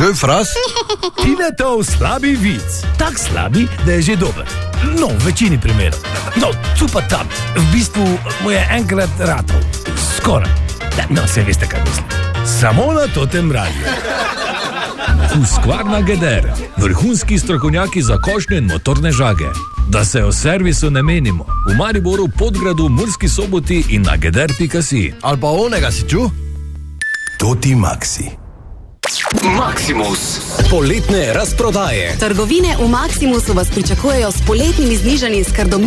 je fraz? Tinetov slabi vic. Tak slabi, da je že dober. No, v večini primerov. No, tu pa tam. V bistvu mu je enkrat ratov. Skoraj. No, se veste, kaj mislim. Samo na Totem radiju. Husqvarna Geder. Vrhunski strokovnjaki za košnje in motorne žage. Da se o servisu ne menimo. V Mariboru, Podgradu, Murski Soboti in na geder.si. Ali pa onega si ču? Toti Maxi. Maximus. Poletne razprodaje. Trgovine v Maximusu vas pričakujejo s poletnimi znižanji skar do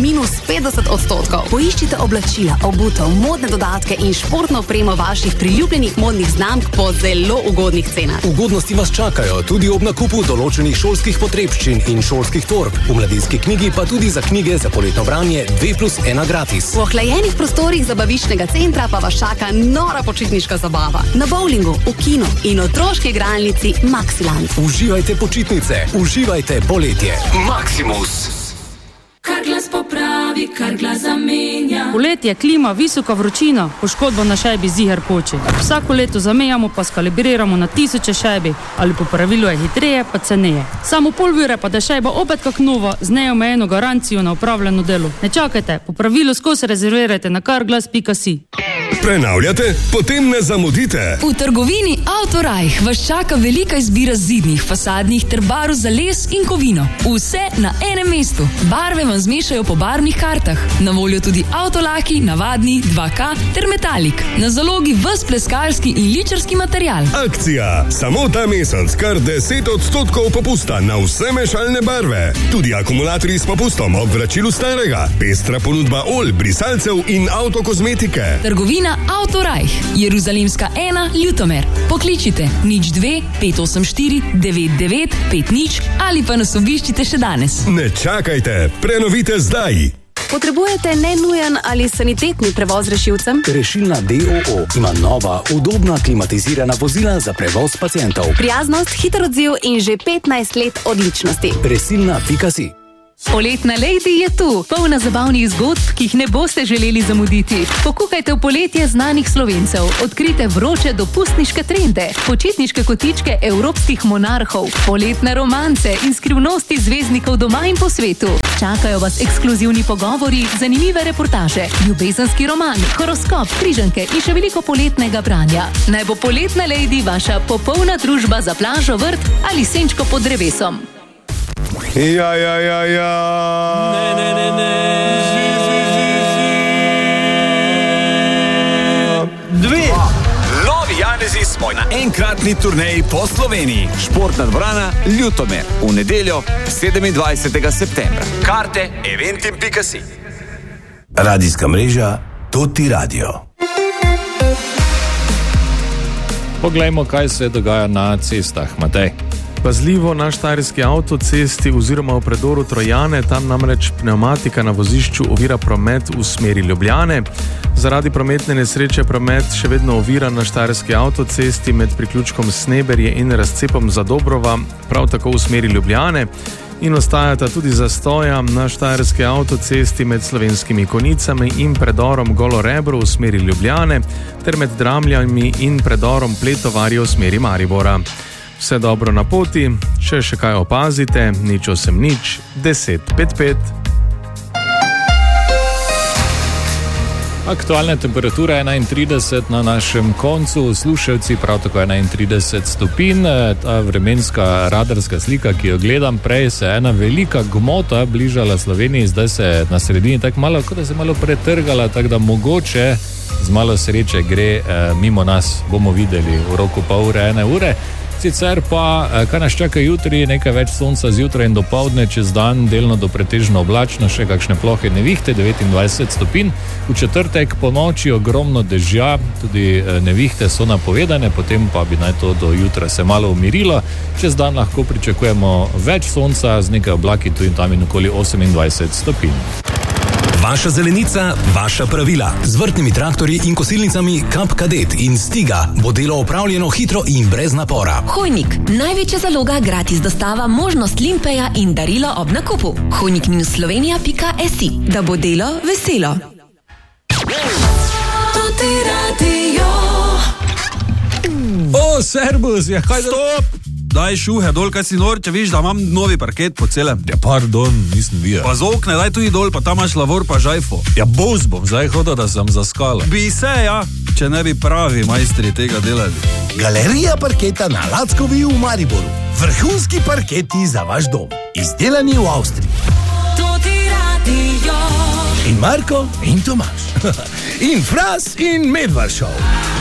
-50%. Poiščite oblačila, obutev, modne dodatke in športno opremo vaših priljubljenih modnih znamk po zelo ugodnih cenah. Ugodnosti vas čakajo tudi ob nakupu določenih šolskih potrebščin in šolskih torb. V mladinski knjigi pa tudi za knjige za poletno branje 2+1 gratis. V ohlajenih prostorih zabaviščnega centra pa vas čaka nora počitniška zabava. Na bowlingu, v kinu in otroški igralnici Maxiland. Uživajte počitnice, uživajte poletje. Maximus. Kar glas popravi, kar glas zamenja. Poletje, klima, visoka vročina, poškodba na šajbi ziher poči. Vsako leto zamenjamo pa skalibriramo na 1000 šajbi, ali po pravilu je hitreje pa ceneje. Samo pol ure pa da šajba opet kak nova, z neomejeno garancijo na upravljeno delo. Ne čakajte, po pravilu skozi rezervirajte na karglas.si. Prenavljate? Potem ne zamudite. V trgovini Autorajh vas čaka velika izbira zidnih, fasadnih ter barv za les in kovino. Vse na enem mestu. Barve vam zmešajo po barvnih kartah. Na voljo tudi avtolaki, navadni, 2K ter metalik. Na zalogi ves pleskalski in ličarski material. Akcija! Samo ta mesec kar 10% popusta na vse mešalne barve. Tudi akumulatorji s popustom ob vračilu starega. Pestra ponudba olj, brisalcev in avtokozmetike. Trgovina Autorajh, Jeruzalemska 1, Ljutomer. Pokličite 02 584 9950 ali pa nas obiščite še danes. Ne čakajte, prenovite zdaj. Potrebujete nenujen ali sanitetni prevoz rešilcem? Rešilna DOO ima nova, udobna, klimatizirana vozila za prevoz pacientov. Prijaznost, hiter odziv in že 15 let odličnosti. Resilna.si. Poletna Lady je tu, polna zabavnih zgodb, ki jih ne boste želeli zamuditi. Pokukajte v poletje znanih Slovencev, odkrite vroče dopustniške trende, počitniške kotičke evropskih monarhov, poletne romance in skrivnosti zvezdnikov doma in po svetu. Čakajo vas ekskluzivni pogovori, zanimive reportaže, ljubezenski roman, horoskop, križanke in še veliko poletnega branja. Naj bo Poletna Lady vaša popolna družba za plažo, vrt ali senčko pod drevesom. Ja. Dve. Novi Janezi smo na enkratni turneji po Sloveniji. Športna dvorana Ljutomer. V nedeljo 27. septembra. Karte eventim.si. Radijska mreža Toti Radio. Poglejmo, kaj se dogaja na cestah, Matej. Pazljivo na štajerski avtocesti oziroma v predoru Trojane, tam namreč pneumatika na vozišču ovira promet v smeri Ljubljane. Zaradi prometne nesreče promet še vedno ovira na štajerski avtocesti med priključkom Sneberje in razcepom Zadobrova, prav tako v smeri Ljubljane. In ostajata tudi zastoja na štajerski avtocesti med Slovenskimi Konicami in predorom Golo Rebro v smeri Ljubljane ter med Dramljami in predorom Pletovarje v smeri Maribora. Vse dobro na poti, če še kaj opazite, 080 1055. Aktualna temperatura je 31 na našem koncu, slušalci prav tako 31 stopinj. Ta vremenska radarska slika, ki jo gledam, prej se ena velika gmota bližala Sloveniji, zdaj se na sredini tako malo, kot da se malo pretrgala, tako da mogoče z malo sreče gre mimo nas, bomo videli v roku pol ure, 1 ure. Sicer pa, kaj nas čaka jutri, nekaj več sonca zjutraj in dopoldne, čez dan delno do pretežno oblačno, še kakšne plohe nevihte, 29 stopinj. V četrtek po noči ogromno dežja, tudi nevihte so napovedane, potem pa bi naj to do jutra se malo umirilo. Čez dan lahko pričakujemo več sonca z nekaj oblaki tu in tam in okoli 28 stopinj. Vaša zelenica, vaša pravila. Z vrtnimi traktorji in kosilnicami Kap Kadet in Stiga bo delo opravljeno hitro in brez napora. Hojnik, največja zaloga, gratis dostava, možnost limpeja in darilo ob nakupu. Hojnik-slovenija.si, da bo delo veselo. Toti Radio. O, servus, ja, kaj Stop! daj šuhe dol, kaj si nor, če viš, da imam novi parket po celem. Ja, pardon, nisem videl. Pa z okne, daj tudi dol, pa tam imaš lavor pa žajfo. Ja, boz bom zdaj hodil, da sem za skalo. Bi se, ja, če ne bi pravi majstri tega delali. Galerija parketa na Lackovi v Mariboru. Vrhunski parketi za vaš dom. Izdelani v Avstriji. In Marko in Tomaž. In Fras in Medvaršov.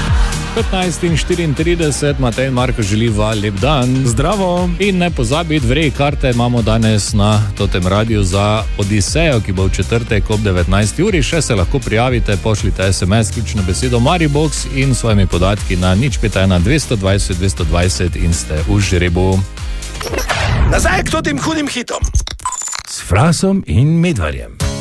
15:34, Matej in Marko želiva lep dan. Zdravo. In ne pozabiti, vrej karte imamo danes na Totem radiju za Odisejo, ki bo v četrtek ob 19. uri. Še se lahko prijavite, pošljite SMS, ključno besedo Maribox in svojimi podatki na 051 220 220 in ste v žrebu. Nazaj k tem hudim hitom. S Frasom in Medvarjem.